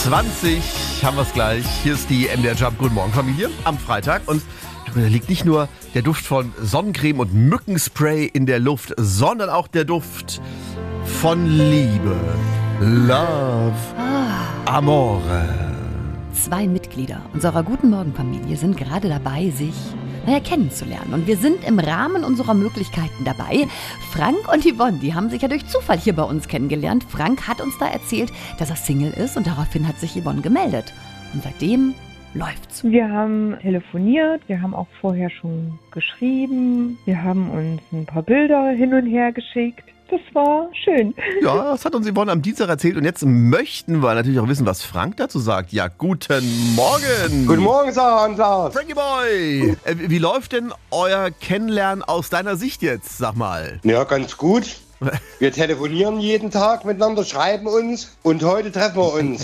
20 haben wir es gleich. Hier ist die MDR Jump Guten Morgen Familie am Freitag. Und da liegt nicht nur der Duft von Sonnencreme und Mückenspray in der Luft, sondern auch der Duft von Liebe. Love. Amore. 2 Mitglieder unserer Guten Morgen Familie sind gerade dabei, sich kennenzulernen. Und wir sind im Rahmen unserer Möglichkeiten dabei. Frank und Yvonne, die haben sich ja durch Zufall hier bei uns kennengelernt. Frank hat uns da erzählt, dass er Single ist und daraufhin hat sich Yvonne gemeldet. Und seitdem läuft's. Wir haben telefoniert, wir haben auch vorher schon geschrieben, wir haben uns ein paar Bilder hin und her geschickt. Das war schön. Ja, das hat uns Yvonne am Dienstag erzählt. Und jetzt möchten wir natürlich auch wissen, was Frank dazu sagt. Ja, guten Morgen. Guten Morgen, Sarah und Lars. Frankie Boy. Wie läuft denn euer Kennenlernen aus deiner Sicht jetzt, sag mal? Ja, ganz gut. Wir telefonieren jeden Tag miteinander, schreiben uns und heute treffen wir uns.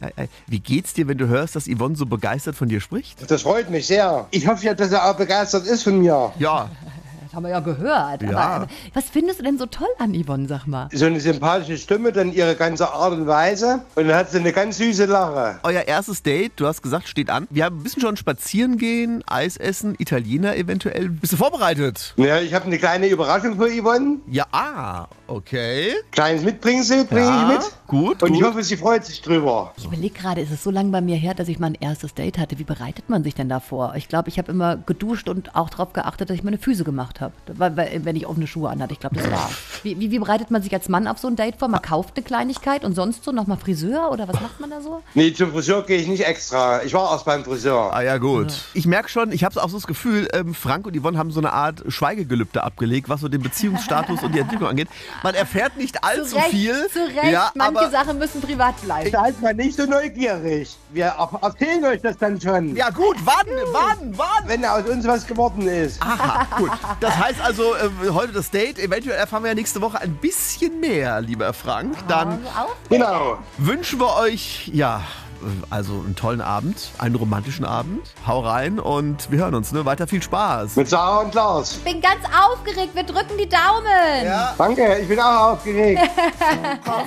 Wie geht's dir, wenn du hörst, dass Yvonne so begeistert von dir spricht? Das freut mich sehr. Ich hoffe ja, dass er auch begeistert ist von mir. Ja. Das haben wir ja gehört. Ja. Aber was findest du denn so toll an Yvonne, sag mal? So eine sympathische Stimme, dann ihre ganze Art und Weise und dann hat sie eine ganz süße Lache. Euer erstes Date, du hast gesagt, steht an. Wir haben ein bisschen schon spazieren gehen, Eis essen, Italiener eventuell. Bist du vorbereitet? Ja, ich habe eine kleine Überraschung für Yvonne. Ja, okay. Kleines Mitbringsel bringe ich mit. Gut, Und ich gut. hoffe, sie freut sich drüber. Ich überlege gerade, ist es so lange bei mir her, dass ich mein erstes Date hatte. Wie bereitet man sich denn da vor? Ich glaube, ich habe immer geduscht und auch darauf geachtet, dass ich meine Füße gemacht habe. Weil, wenn ich offene Schuhe anhatte. Ich glaube, das war. Wie bereitet man sich als Mann auf so ein Date vor? Man kauft eine Kleinigkeit und sonst so nochmal Friseur oder was macht man da so? Nee, zum Friseur gehe ich nicht extra. Ich war erst beim Friseur. Ah ja, gut. Ich merke schon, ich habe auch so das Gefühl, Frank und Yvonne haben so eine Art Schweigegelübde abgelegt, was so den Beziehungsstatus und die Entwicklung angeht. Man erfährt nicht allzu viel. Zu Recht. Ja, Manche aber Sachen müssen privat bleiben. Seid mal nicht so neugierig. Wir erzählen euch das dann schon. ja gut, wann? Wenn aus uns was geworden ist. Aha, gut. Das heißt also, heute das Date, eventuell erfahren wir ja nächste Woche ein bisschen mehr, lieber Frank. Dann Genau. wünschen wir euch, ja, also einen tollen Abend, einen romantischen Abend. Hau rein und wir hören uns, ne? Weiter viel Spaß. Mit Sarah und Lars. Ich bin ganz aufgeregt. Wir drücken die Daumen. Ja. Danke, ich bin auch aufgeregt.